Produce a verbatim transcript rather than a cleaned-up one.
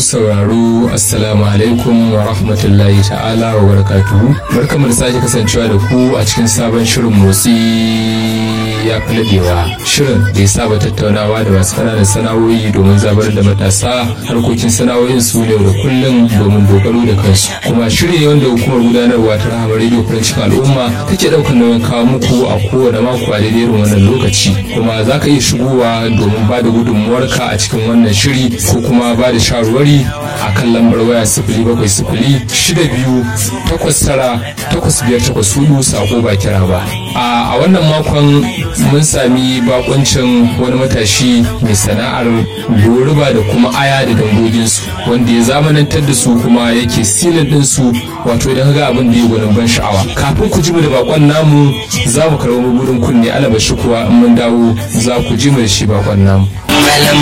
sauraro assalamu alaikum wa rahmatullahi ta'ala wa barakatuhu. Barkamu da sake kasancewa da ku a cikin sabon shirin motsi ya fi nadewa, shirin da ya saba tattaunawa da masu kananan sana'o'i domin zabar da matasa harkokin sana'o'in su ne da kullum domin dogaro da kansu. Kuma shiri ne wanda hukumar gudanarwa ta Rahama Radio Farancin Al'umma take daukar nauyin kawo muku a kowane mako a daidai irin wannan lokaci. Kuma za ka iya shigowa domin ba da gudunmuwarka a cikin wannan shiri ko kuma ba da shawarwari a kan lambar waya sifili bakwai sifili shida biyu takwas tara takwas biyar takwas hudu sako ba kira ba. A wannan makon mun sami bakoncin wani matashi mai sana'ar goruba da kuma aya da dangoginsu wanda ya zamanantar da su kuma yake silin ɗinsu, wato idan ga abin da ya gwanin ban sha'awa. Kafin ku ji mu da bakon namu za mu karɓi mabudin kunne alabashi kuwa in mun dawo za ku ji mu da shi bakon namu.